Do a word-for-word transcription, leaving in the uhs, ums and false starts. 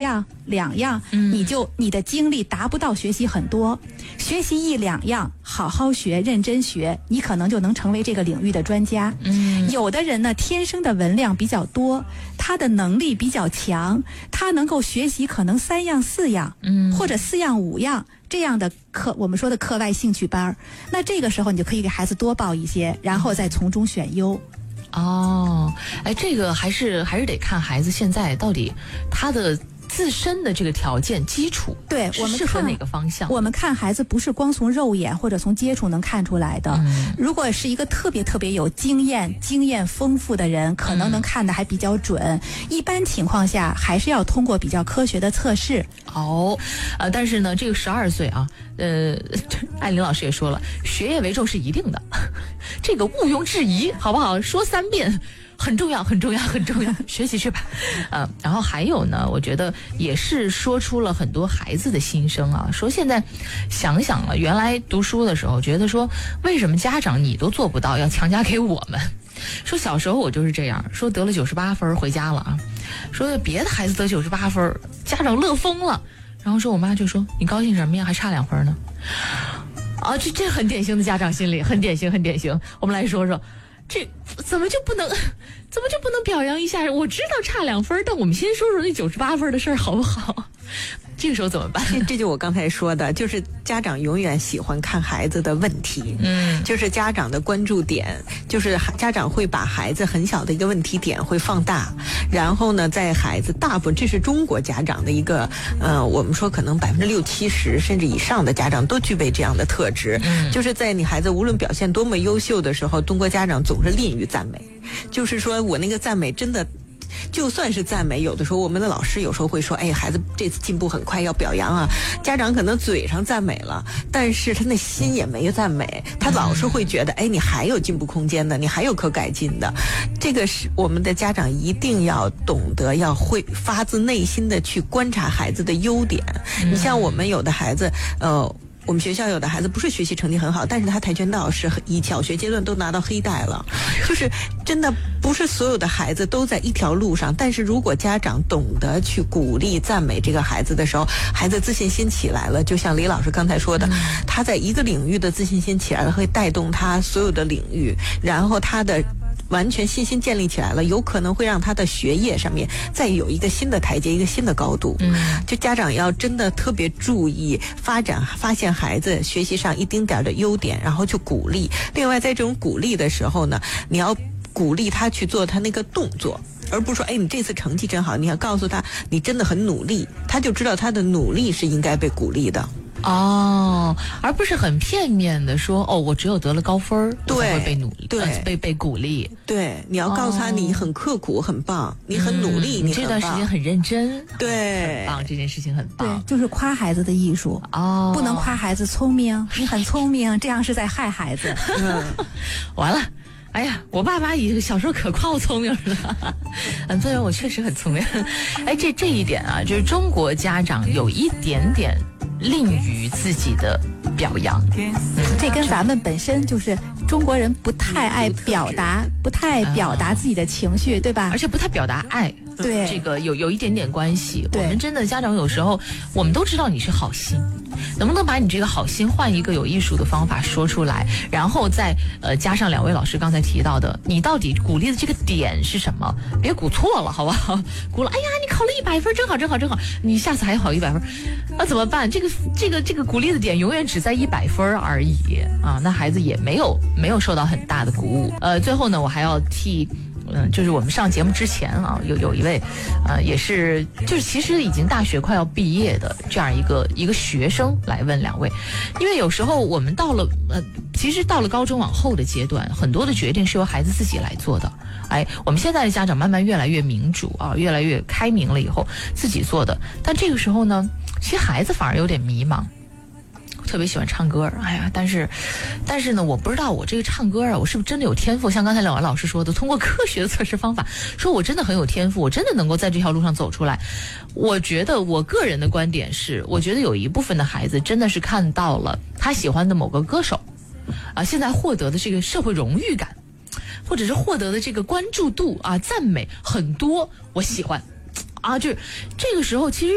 样两样，嗯、你就你的精力达不到学习很多。学习一两样，好好学，认真学，你可能就能成为这个领域的专家。嗯，有的人呢，天生的文量比较多，他的能力比较强，他能够学习可能三样四样，嗯，或者四样五样这样的课，我们说的课外兴趣班。那这个时候你就可以给孩子多报一些，然后再从中选优。 哦，哎，这个还是还是得看孩子现在到底他的自身的这个条件基础， 对我们适合哪个方向？ 我们看孩子不是光从肉眼或者从接触能看出来的。嗯、如果是一个特别特别有经验、经验丰富的人，可能能看得还比较准。嗯、一般情况下，还是要通过比较科学的测试。 哦，呃，但是呢，这个十二岁啊，呃，艾琳老师也说了，学业为重是一定的，这个毋庸置疑，好不好？说三遍。很重要，很重要，很重要，学习去吧。呃，然后还有呢，我觉得也是说出了很多孩子的心声啊。说现在想想了，原来读书的时候觉得说，为什么家长你都做不到，要强加给我们？说小时候我就是这样，说得了九十八分回家了啊，说别的孩子得九十八分，家长乐疯了。然后说我妈就说你高兴什么呀，还差两分呢？啊，这这很典型的家长心理，很典型，很典型。我们来说说。这怎么就不能，怎么就不能表扬一下？我知道差两分，但我们先说说那九十八分的事儿好不好？这个时候怎么办？ 这这就我刚才说的，就是家长永远喜欢看孩子的问题，嗯，就是家长的关注点，就是家长会把孩子很小的一个问题点会放大，然后呢，在孩子大部分，这是中国家长的一个，呃，我们说可能百分之六七十甚至以上的家长都具备这样的特质，嗯，就是在你孩子无论表现多么优秀的时候，中国家长总是吝于赞美，就是说我那个赞美真的。就算是赞美，有的时候我们的老师有时候会说，哎，孩子这次进步很快，要表扬啊。家长可能嘴上赞美了，但是他那心也没赞美，他老是会觉得，哎，你还有进步空间的，你还有可改进的。这个是我们的家长一定要懂得，要会发自内心的去观察孩子的优点。你像我们有的孩子，呃。我们学校有的孩子不是学习成绩很好，但是他跆拳道是以小学阶段都拿到黑带了，就是真的不是所有的孩子都在一条路上。但是如果家长懂得去鼓励赞美这个孩子的时候，孩子自信心起来了，就像李老师刚才说的，他在一个领域的自信心起来了，会带动他所有的领域，然后他的完全信心建立起来了，有可能会让他的学业上面再有一个新的台阶，一个新的高度。嗯，就家长要真的特别注意发展，发现孩子学习上一丁点的优点，然后去鼓励。另外，在这种鼓励的时候呢，你要鼓励他去做他那个动作，而不是说，哎，你这次成绩真好，你要告诉他你真的很努力，他就知道他的努力是应该被鼓励的。 哦，而不是很片面的说，哦，我只有得了高分， 对， 我才会被努力， 对， 呃、被被鼓励。 对，你要告诉他，你很刻苦，很棒，你很努力， 嗯、 你这段时间很认真， 对， 很棒，这件事情很棒。 对，就是夸孩子的艺术哦，不能夸孩子聪明，你很聪明，这样是在害孩子。 嗯，完了。哎呀，我爸妈也小时候可夸我聪明了，嗯，虽然我确实很聪明。哎，这这一点啊，就是中国家长有一点点吝于自己的表扬， 嗯，这跟咱们本身就是中国人不太爱表达，不太表达自己的情绪，对吧？ 而且不太表达爱。 对， 这个有有一点点关系。我们真的家长有时候，我们都知道你是好心，能不能把你这个好心换一个有艺术的方法说出来，然后再呃加上两位老师刚才提到的，你到底鼓励的这个点是什么？别鼓错了，好不好？鼓了，哎呀，你考了一百分，真好，真好，真好，你下次还考一百分，那怎么办？这个这个这个鼓励的点永远只在一百分而已啊，那孩子也没有没有受到很大的鼓舞。呃，最后呢，我还要替。嗯，就是我们上节目之前啊，有有一位，呃，也是就是其实已经大学快要毕业的这样一个一个学生来问两位，因为有时候我们到了呃，其实到了高中往后的阶段，很多的决定是由孩子自己来做的。哎，我们现在的家长慢慢越来越民主啊，越来越开明了以后自己做的，但这个时候呢，其实孩子反而有点迷茫。特别喜欢唱歌，哎呀，但是，但是呢，我不知道我这个唱歌啊，我是不是真的有天赋？像刚才两位老师说的，通过科学的测试方法，说我真的很有天赋，我真的能够在这条路上走出来。我觉得我个人的观点是，我觉得有一部分的孩子真的是看到了他喜欢的某个歌手，啊，现在获得的这个社会荣誉感，或者是获得的这个关注度啊、赞美很多，我喜欢，啊，就是这个时候其实。